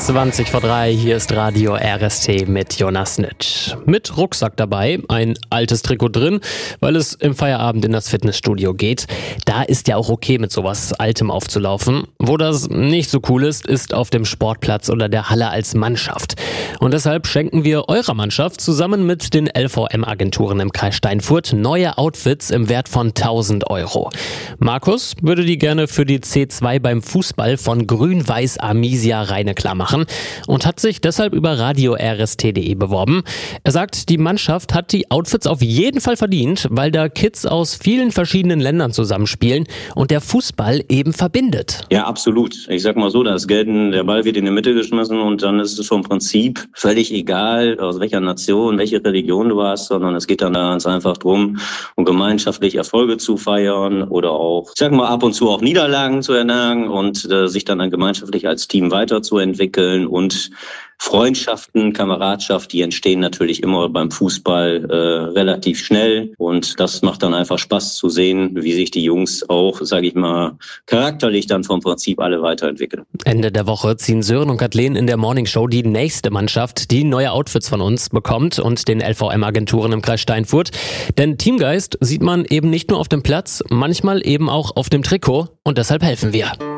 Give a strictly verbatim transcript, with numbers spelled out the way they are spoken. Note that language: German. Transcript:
zwanzig vor drei, hier ist Radio R S T mit Jonas Nitsch. Mit Rucksack dabei, ein altes Trikot drin, weil es im Feierabend in das Fitnessstudio geht. Da ist ja auch okay, mit sowas Altem aufzulaufen. Wo das nicht so cool ist, ist auf dem Sportplatz oder der Halle als Mannschaft. Und deshalb schenken wir eurer Mannschaft zusammen mit den L V M-Agenturen im Kreis Steinfurt neue Outfits im Wert von tausend Euro. Markus würde die gerne für die C zwei beim Fußball von Grün-Weiß Armisia Rheine klar machen und hat sich deshalb über radio r s t punkt d e beworben. Er sagt, die Mannschaft hat die Outfits auf jeden Fall verdient, weil da Kids aus vielen verschiedenen Ländern zusammenspielen und der Fußball eben verbindet. Ja, absolut. Ich sag mal so, das Gelten, der Ball wird in die Mitte geschmissen und dann ist es vom Prinzip völlig egal, aus welcher Nation, welche Religion du hast, sondern es geht dann ganz einfach drum, um gemeinschaftlich Erfolge zu feiern oder auch, ich sag mal, ab und zu auch Niederlagen zu erlangen und äh, sich dann, dann gemeinschaftlich als Team weiterzuentwickeln und Freundschaften, Kameradschaft, die entstehen natürlich immer beim Fußball äh, relativ schnell und das macht dann einfach Spaß zu sehen, wie sich die Jungs auch, sage ich mal, charakterlich dann vom Prinzip alle weiterentwickeln. Ende der Woche ziehen Sören und Kathleen in der Morning Show die nächste Mannschaft, die neue Outfits von uns bekommt und den L V M-Agenturen im Kreis Steinfurt. Denn Teamgeist sieht man eben nicht nur auf dem Platz, manchmal eben auch auf dem Trikot und deshalb helfen wir.